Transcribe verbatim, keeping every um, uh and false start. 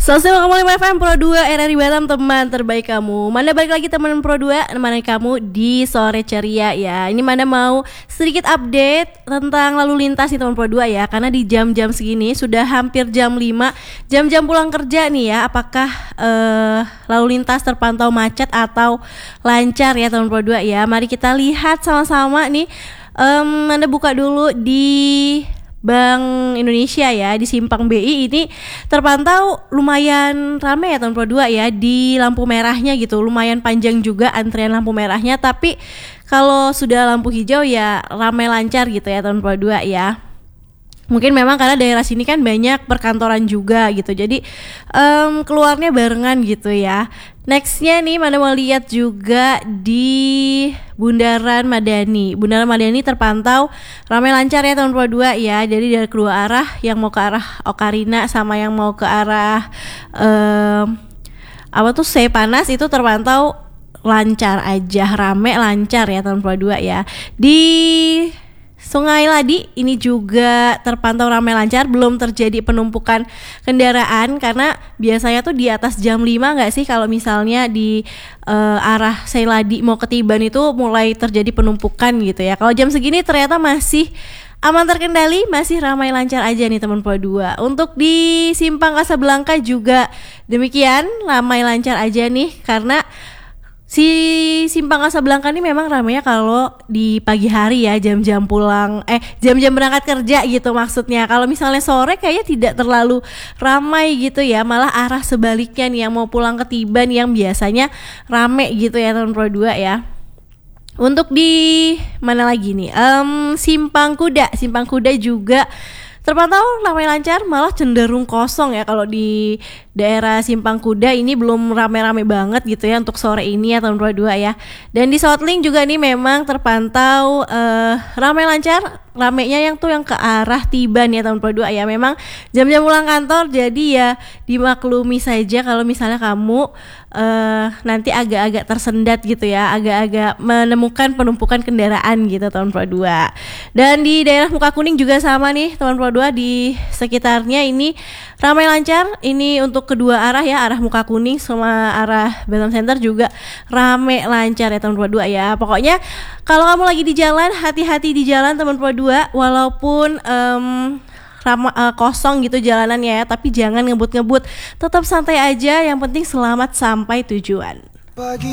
seratus lima koma lima F M Pro dua R R I Batam, teman terbaik kamu. Mana balik lagi teman Pro dua, mana kamu di sore ceria ya. Ini mana mau sedikit update tentang lalu lintas nih teman Pro dua ya. Karena di jam-jam segini sudah hampir jam lima, jam-jam pulang kerja nih ya. Apakah uh, lalu lintas terpantau macet atau lancar ya teman Pro dua ya. Mari kita lihat sama-sama nih. Um, Anda buka dulu di Bank Indonesia ya, di Simpang B I ini terpantau lumayan ramai ya tahun Pro dua ya, di lampu merahnya gitu, lumayan panjang juga antrian lampu merahnya. Tapi kalau sudah lampu hijau ya ramai lancar gitu ya tahun Pro dua ya. Mungkin memang karena daerah sini kan banyak perkantoran juga gitu, jadi um, keluarnya barengan gitu ya. Nextnya nih mana mau lihat juga di Bundaran Madani. Bundaran Madani terpantau ramai lancar ya tahun Pro dua ya. Jadi dari kedua arah, yang mau ke arah Ocarina sama yang mau ke arah um, apa tuh Cipanas itu terpantau lancar aja, rame lancar ya tahun Pro dua ya. Di Sungai Ladi ini juga terpantau ramai lancar, belum terjadi penumpukan kendaraan karena biasanya tuh di atas jam lima nggak sih kalau misalnya di uh, arah Sungai Ladi mau ke Tiban itu mulai terjadi penumpukan gitu ya. Kalau jam segini ternyata masih aman terkendali, masih ramai lancar aja nih teman Pro dua. Untuk di Simpang Kasablanka juga demikian, ramai lancar aja nih karena si Simpang Kasablanka ini memang ramainya kalau di pagi hari ya, jam-jam pulang eh jam-jam berangkat kerja gitu maksudnya. Kalau misalnya sore kayaknya tidak terlalu ramai gitu ya, malah arah sebaliknya nih yang mau pulang ke Tiban yang biasanya rame gitu ya tahun Pro dua ya. Untuk di mana lagi nih? Um, Simpang Kuda, Simpang Kuda juga terpantau ramai lancar, malah cenderung kosong ya kalau di daerah Simpang Kuda ini belum rame-rame banget gitu ya untuk sore ini ya tahun Pro dua ya. Dan di Southling juga nih memang terpantau uh, ramai lancar, ramenya yang tuh yang ke arah Tiban ya tahun Pro dua ya. Memang jam-jam pulang kantor, jadi ya dimaklumi saja kalau misalnya kamu uh, nanti agak-agak tersendat gitu ya, agak-agak menemukan penumpukan kendaraan gitu tahun Pro dua. Dan di daerah Muka Kuning juga sama nih tahun Pro dua, di sekitarnya ini ramai lancar. Ini untuk kedua arah ya, arah Muka Kuning sama arah Batam Center juga ramai lancar ya tahun Pro dua ya. Pokoknya kalau kamu lagi di jalan, hati-hati di jalan teman Pro dua, walaupun um, Rama, uh, kosong gitu jalanannya ya, tapi jangan ngebut-ngebut, tetap santai aja, yang penting selamat sampai tujuan. Pagi.